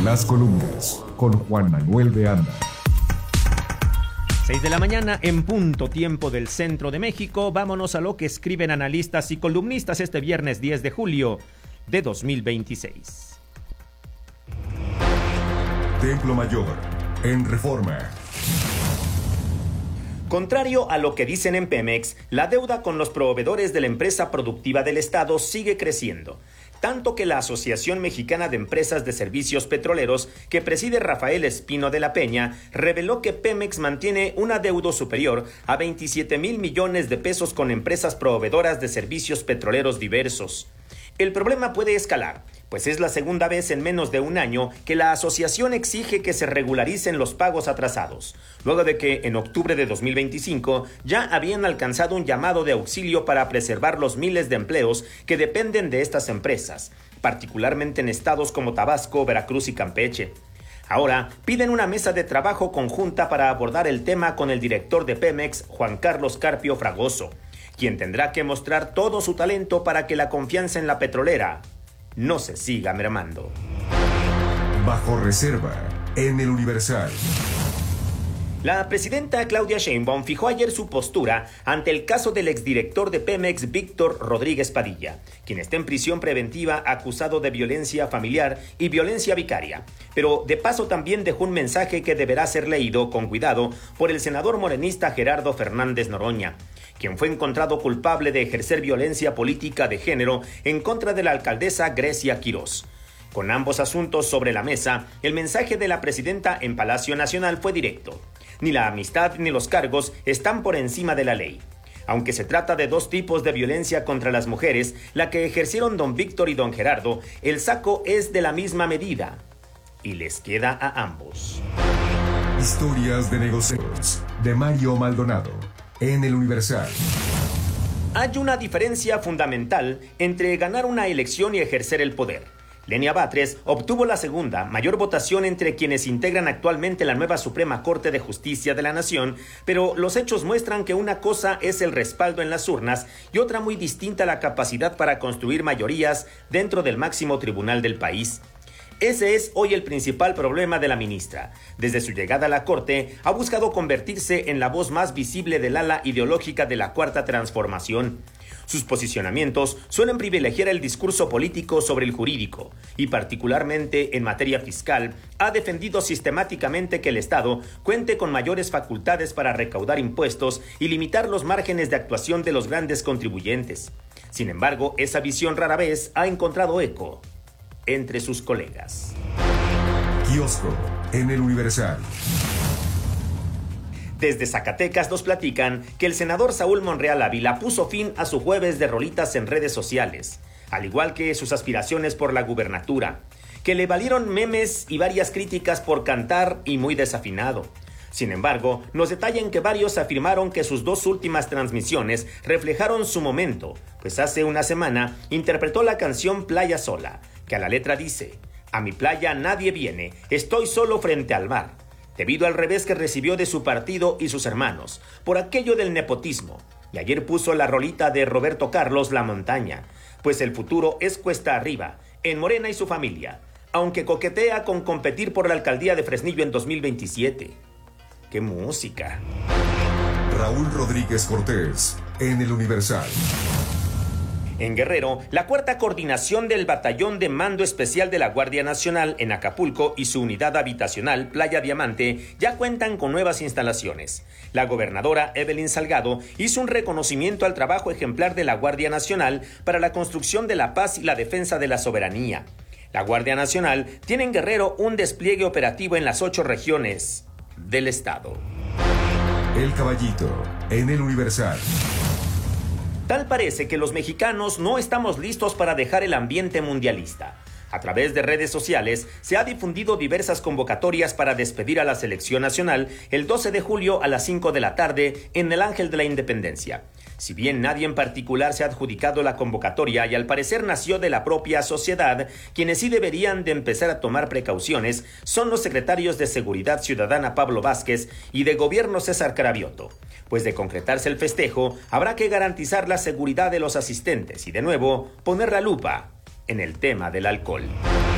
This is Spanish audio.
Las columnas con Juan Manuel de Anda. 6 de la mañana en punto, tiempo del centro de México. Vámonos a lo que escriben analistas y columnistas este viernes 10 de julio de 2026. Templo Mayor, en Reforma. Contrario a lo que dicen en Pemex, la deuda con los proveedores de la empresa productiva del Estado sigue creciendo. Tanto que la Asociación Mexicana de Empresas de Servicios Petroleros, que preside Rafael Espino de la Peña, reveló que Pemex mantiene un adeudo superior a 27,000 millones de pesos con empresas proveedoras de servicios petroleros diversos. El problema puede escalar, pues es la segunda vez en menos de un año que la asociación exige que se regularicen los pagos atrasados, luego de que en octubre de 2025 ya habían alcanzado un llamado de auxilio para preservar los miles de empleos que dependen de estas empresas, particularmente en estados como Tabasco, Veracruz y Campeche. Ahora piden una mesa de trabajo conjunta para abordar el tema con el director de Pemex, Juan Carlos Carpio Fragoso, quien tendrá que mostrar todo su talento para que la confianza en la petrolera no se siga mermando. Bajo reserva, en el Universal. La presidenta Claudia Sheinbaum fijó ayer su postura ante el caso del exdirector de Pemex, Víctor Rodríguez Padilla, quien está en prisión preventiva acusado de violencia familiar y violencia vicaria. Pero de paso también dejó un mensaje que deberá ser leído con cuidado por el senador morenista Gerardo Fernández Noroña, quien fue encontrado culpable de ejercer violencia política de género en contra de la alcaldesa Grecia Quirós. Con ambos asuntos sobre la mesa, el mensaje de la presidenta en Palacio Nacional fue directo. Ni la amistad ni los cargos están por encima de la ley. Aunque se trata de dos tipos de violencia contra las mujeres, la que ejercieron don Víctor y don Gerardo, el saco es de la misma medida y les queda a ambos. Historias de negocios, de Mario Maldonado, en el Universal. Hay una diferencia fundamental entre ganar una elección y ejercer el poder. Lenia Batres obtuvo la segunda, mayor votación entre quienes integran actualmente la nueva Suprema Corte de Justicia de la Nación, pero los hechos muestran que una cosa es el respaldo en las urnas y otra muy distinta la capacidad para construir mayorías dentro del máximo tribunal del país. Ese es hoy el principal problema de la ministra. Desde su llegada a la Corte, ha buscado convertirse en la voz más visible del ala ideológica de la Cuarta Transformación. Sus posicionamientos suelen privilegiar el discurso político sobre el jurídico y particularmente en materia fiscal ha defendido sistemáticamente que el Estado cuente con mayores facultades para recaudar impuestos y limitar los márgenes de actuación de los grandes contribuyentes. Sin embargo, esa visión rara vez ha encontrado eco entre sus colegas. Kiosco, en el Universal. Desde Zacatecas nos platican que el senador Saúl Monreal Ávila puso fin a su jueves de rolitas en redes sociales, al igual que sus aspiraciones por la gubernatura, que le valieron memes y varias críticas por cantar y muy desafinado. Sin embargo, nos detallan que varios afirmaron que sus dos últimas transmisiones reflejaron su momento, pues hace una semana interpretó la canción Playa Sola, que a la letra dice: "A mi playa nadie viene, estoy solo frente al mar", debido al revés que recibió de su partido y sus hermanos, por aquello del nepotismo. Y ayer puso la rolita de Roberto Carlos, La Montaña, pues el futuro es cuesta arriba, en Morena y su familia, aunque coquetea con competir por la alcaldía de Fresnillo en 2027. ¡Qué música! Raúl Rodríguez Cortés, en el Universal. En Guerrero, la cuarta coordinación del Batallón de Mando Especial de la Guardia Nacional en Acapulco y su unidad habitacional Playa Diamante ya cuentan con nuevas instalaciones. La gobernadora Evelyn Salgado hizo un reconocimiento al trabajo ejemplar de la Guardia Nacional para la construcción de la paz y la defensa de la soberanía. La Guardia Nacional tiene en Guerrero un despliegue operativo en las 8 regiones del estado. El Caballito, en el Universal. Tal parece que los mexicanos no estamos listos para dejar el ambiente mundialista. A través de redes sociales se ha difundido diversas convocatorias para despedir a la selección nacional el 12 de julio a las 5 de la tarde en el Ángel de la Independencia. Si bien nadie en particular se ha adjudicado la convocatoria y al parecer nació de la propia sociedad, quienes sí deberían de empezar a tomar precauciones son los secretarios de Seguridad Ciudadana Pablo Vázquez y de Gobierno César Cravioto, pues de concretarse el festejo habrá que garantizar la seguridad de los asistentes y de nuevo poner la lupa en el tema del alcohol.